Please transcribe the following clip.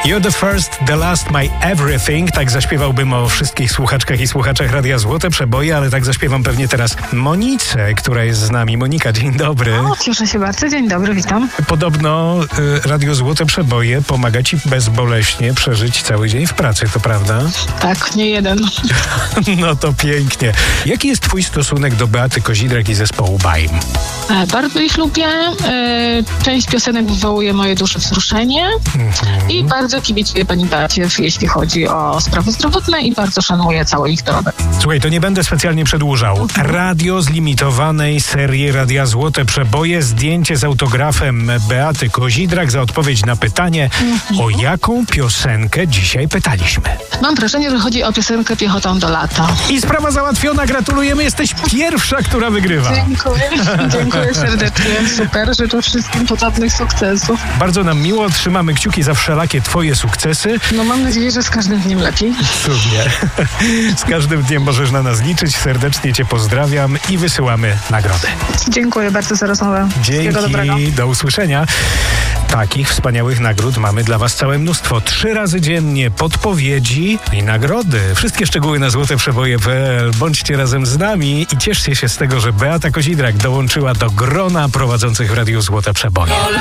You're the first, the last, my everything. Tak zaśpiewałbym o wszystkich słuchaczkach i słuchaczach Radia Złote Przeboje, ale tak zaśpiewam pewnie teraz Monice, która jest z nami. Monika, dzień dobry. O, cieszę się bardzo. Dzień dobry, witam. Podobno Radio Złote Przeboje pomaga ci bezboleśnie przeżyć cały dzień w pracy, to prawda? Tak, nie jeden. No to pięknie. Jaki jest twój stosunek do Beaty Kozidrak i zespołu BAIM? Bardzo ich lubię. Część piosenek wywołuje moje dusze wzruszenie i bardzo kibicuję pani Beacie, jeśli chodzi o sprawy zdrowotne i bardzo szanuję całą ich drogę. Słuchaj, to nie będę specjalnie przedłużał. Radio z limitowanej serii Radia Złote Przeboje, zdjęcie z autografem Beaty Kozidrak za odpowiedź na pytanie, o jaką piosenkę dzisiaj pytaliśmy. Mam wrażenie, że chodzi o piosenkę Piechotą do lata. I sprawa załatwiona, gratulujemy, jesteś pierwsza, która wygrywa. Dziękuję serdecznie, super, życzę wszystkim podobnych sukcesów. Bardzo nam miło, trzymamy kciuki za wszelakie twoje sukcesy. No mam nadzieję, że z każdym dniem lepiej. Cudnie. Z każdym dniem możesz na nas liczyć, serdecznie cię pozdrawiam i wysyłamy nagrodę. Dziękuję bardzo za rozmowę. Wszystkiego dobrego. Dzięki, do usłyszenia. Takich wspaniałych nagród mamy dla was całe mnóstwo. 3 razy dziennie podpowiedzi i nagrody. Wszystkie szczegóły na złoteprzeboje.pl. Bądźcie razem z nami i cieszcie się z tego, że Beata Kozidrak dołączyła do grona prowadzących w Radiu Złote Przeboje.